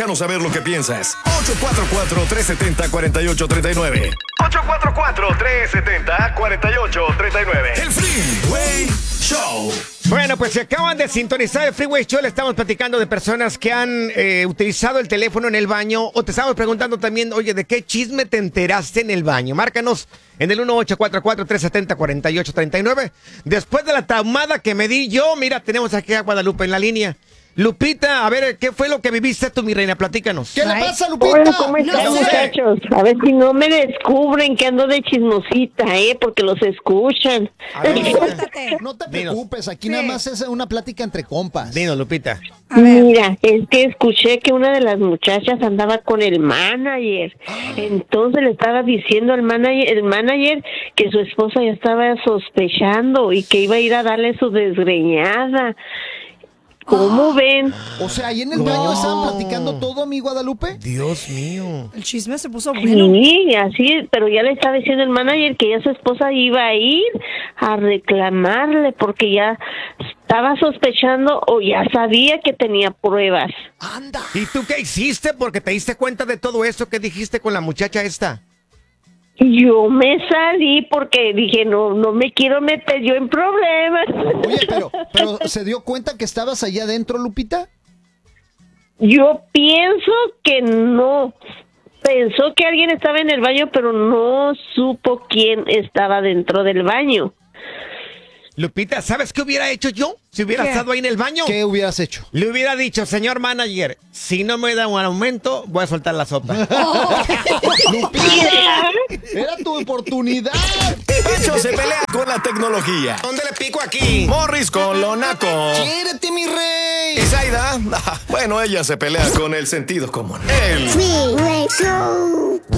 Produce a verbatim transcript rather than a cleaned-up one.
Déjanos saber lo que piensas. ocho cuatro cuatro, tres siete cero, cuatro ocho tres nueve. ocho cuatro cuatro, tres siete cero, cuatro ocho tres nueve. El Freeway Show. Bueno, pues si acaban de sintonizar el Freeway Show, le estamos platicando de personas que han eh, utilizado el teléfono en el baño, o te estamos preguntando también, oye, ¿de qué chisme te enteraste en el baño? Márcanos en el uno ocho cuatro cuatro, tres siete cero, cuatro ocho tres nueve. Después de la taumada que me di yo, mira, tenemos aquí a Guadalupe en la línea. Lupita, a ver, ¿qué fue lo que viviste tú, mi reina? Platícanos. ¿Qué le pasa, Lupita? Hola, ¿cómo están, No sé. muchachos? A ver si no me descubren que ando de chismosita, ¿eh? Porque los escuchan. A ver, Suéltate. No te Dinos. preocupes, aquí Sí. nada más es una plática entre compas. dinos, Lupita. A ver. Mira, es que escuché que una de las muchachas andaba con el manager. Entonces le estaba diciendo al manager, el manager que su esposa ya estaba sospechando y que iba a ir a darle su desgreñada. ¿Cómo ven? O sea, ahí en el baño estaban platicando todo, mi Guadalupe. Dios mío. El chisme se puso bueno. Sí, así, pero ya le estaba diciendo el manager que ya su esposa iba a ir a reclamarle porque ya estaba sospechando o ya sabía que tenía pruebas. Anda. ¿Y tú qué hiciste? Porque te diste cuenta de todo eso que dijiste con la muchacha esta. Yo me salí porque dije, no, no me quiero meter yo en problemas. Oye, pero, pero ¿se dio cuenta que estabas allá adentro, Lupita? Yo pienso que no. Pensó que alguien estaba en el baño, pero no supo quién estaba dentro del baño. Lupita, ¿sabes qué hubiera hecho yo si hubiera ¿Qué? estado ahí en el baño? ¿Qué hubieras hecho? Le hubiera dicho, señor manager, si no me da un aumento, voy a soltar la sopa. Lupita, era tu oportunidad. Pancho se pelea con la tecnología. ¿Dónde le pico aquí? Morris con lo naco. ¡Quiérete, mi rey! Y Zaida, ah, bueno, ella se pelea con el sentido común. El Freeway Show.